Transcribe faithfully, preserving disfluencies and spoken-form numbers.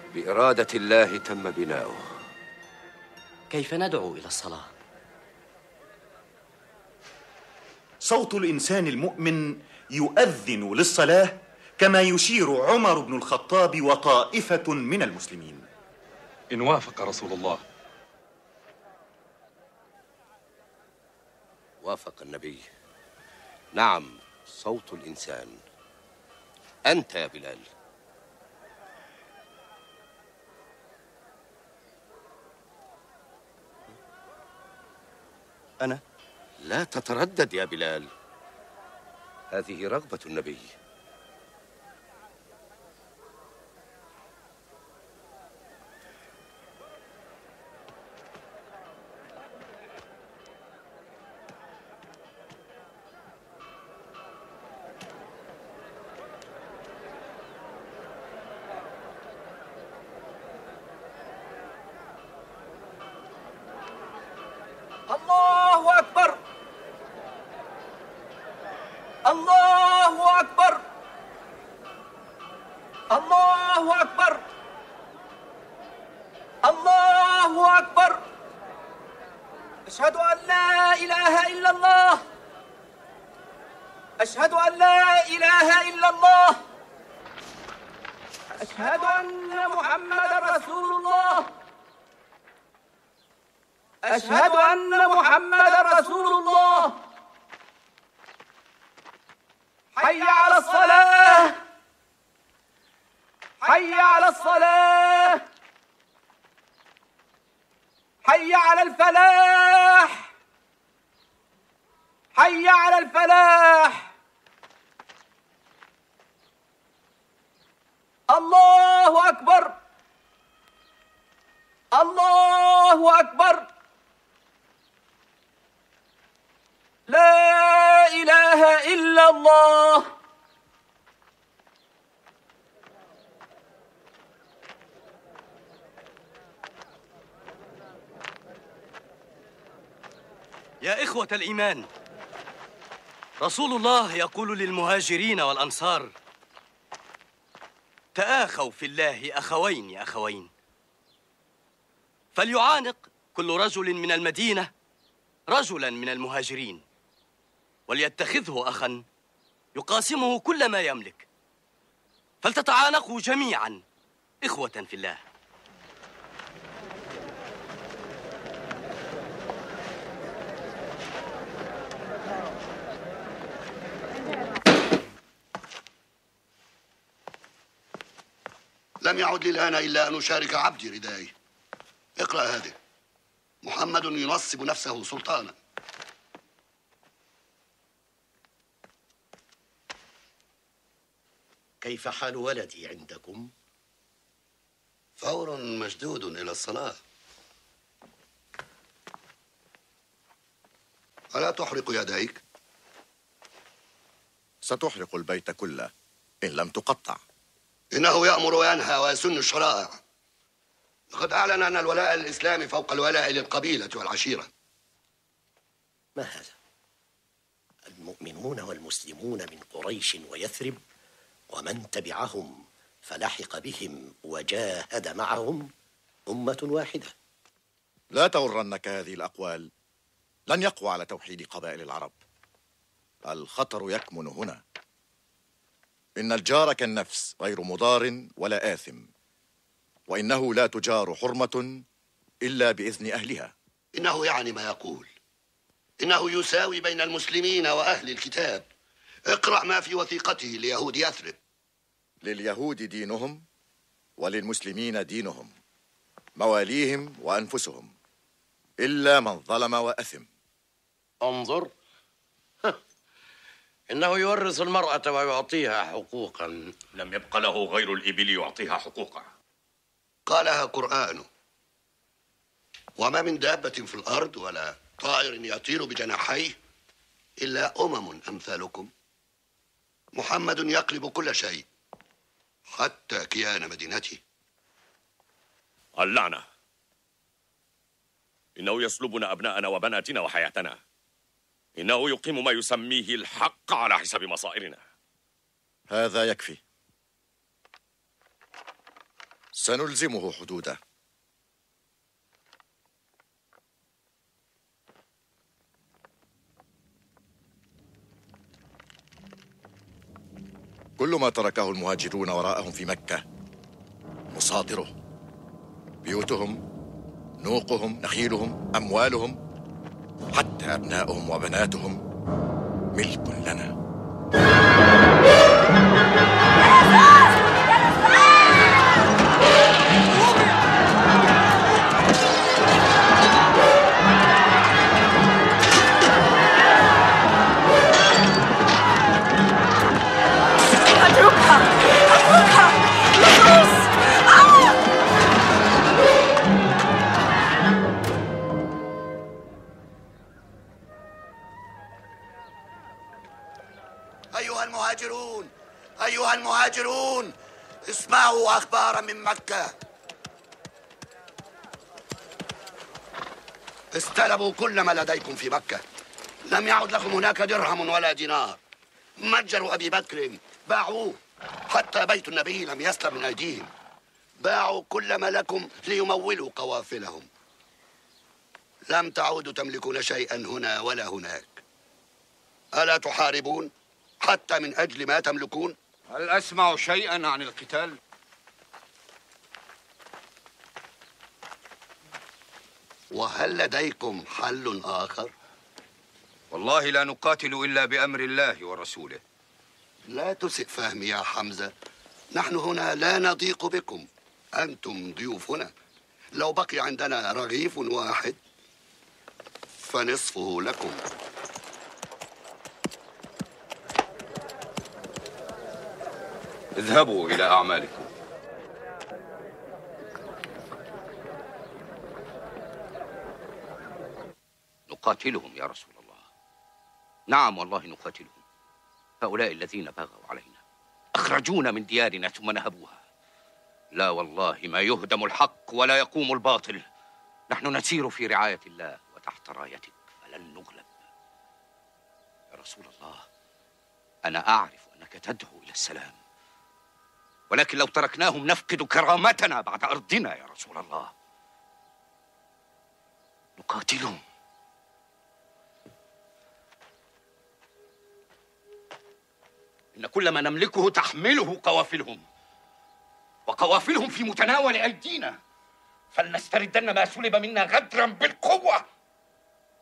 بإرادة الله تم بناؤه. كيف ندعو إلى الصلاة؟ صوت الإنسان المؤمن يؤذن للصلاة كما يشير عمر بن الخطاب وطائفة من المسلمين. إن وافق رسول الله. وافق النبي. نعم، صوت الإنسان. أنت يا بلال. أنا؟ لا تتردد يا بلال، هذه رغبة النبي. الله أكبر، الله أكبر، الله أكبر، الله أكبر. أشهد أن لا إله إلا الله، أشهد أن لا إله إلا الله، أشهد أن محمدا رسول الله، أشهد أن محمدا رسول الله. حي على الصلاة، حي على الصلاة، حي على الفلاح، حي على الفلاح. الله أكبر، الله أكبر. لا إله إلا الله. يا إخوة الإيمان، رسول الله يقول للمهاجرين والأنصار: تآخوا في الله أخوين يا أخوين، فليعانق كل رجل من المدينة رجلا من المهاجرين، وليتخذه أخا يقاسمه كل ما يملك، فلتتعانقوا جميعا إخوة في الله. لم يعد لي الآن إلا أن أشارك عبدي ردائي. اقرأ هذه: محمد ينصب نفسه سلطانا. كيف حال ولدي عندكم؟ فور مشدود إلى الصلاة. ألا تحرق يديك؟ ستحرق البيت كله إن لم تقطع. إنه يأمر وينهى ويسن الشرائع. لقد أعلن أن الولاء الإسلامي فوق الولاء للقبيلة والعشيرة. ما هذا؟ المؤمنون والمسلمون من قريش ويثرب ومن تبعهم فلحق بهم وجاهد معهم أمة واحدة. لا تغرنك هذه الأقوال، لن يقوى على توحيد قبائل العرب. الخطر يكمن هنا. إن الجار كالنفس غير مضار ولا آثم، وإنه لا تجار حرمة إلا بإذن أهلها. إنه يعني ما يقول، إنه يساوي بين المسلمين وأهل الكتاب. اقرأ ما في وثيقته ليهود يثرب. لليهود دينهم وللمسلمين دينهم، مواليهم وأنفسهم، إلا من ظلم وأثم. انظر، إنه يورث المرأة ويعطيها حقوقا. لم يبق له غير الإبل يعطيها حقوقها. قالها قرآنه: وما من دابة في الأرض ولا طائر يطير بجناحيه إلا أمم أمثالكم. محمد يقلب كل شيء حتى كيان مدينته. اللعنة، إنه يسلبنا أبناءنا وبناتنا وحياتنا. إنه يقيم ما يسميه الحق على حساب مصائرنا. هذا يكفي. سنلزمه حدوده. كل ما تركه المهاجرون وراءهم في مكة مصادره، بيوتهم، نوقهم، نخيلهم، أموالهم، حتى أبنائهم وبناتهم ملك لنا. أيها المهاجرون أيها المهاجرون اسمعوا أخبارا من مكة. استلبوا كل ما لديكم في مكة، لم يعد لكم هناك درهم ولا دينار. متجر أبي بكر باعوه، حتى بيت النبي لم يسلم من أيديهم. باعوا كل ما لكم ليمولوا قوافلهم. لم تعودوا تملكون شيئا هنا ولا هناك. ألا تحاربون حتى من أجل ما تملكون؟ هل أسمع شيئا عن القتال؟ وهل لديكم حل آخر؟ والله لا نقاتل إلا بأمر الله ورسوله. لا تسئ فهمي يا حمزة، نحن هنا لا نضيق بكم، أنتم ضيوفنا. لو بقي عندنا رغيف واحد فنصفه لكم. اذهبوا إلى أعمالكم. نقاتلهم يا رسول الله. نعم والله نقاتلهم. هؤلاء الذين بغوا علينا أخرجونا من ديارنا ثم نهبوها. لا والله ما يهدم الحق ولا يقوم الباطل. نحن نسير في رعاية الله وتحت رايتك فلن نغلب. يا رسول الله أنا أعرف أنك تدعو إلى السلام، ولكن لو تركناهم نفقد كرامتنا بعد أرضنا يا رسول الله. نقاتلهم. إن كل ما نملكه تحمله قوافلهم، وقوافلهم في متناول أيدينا، فلنستردن ما سلب منا غدرا بالقوة.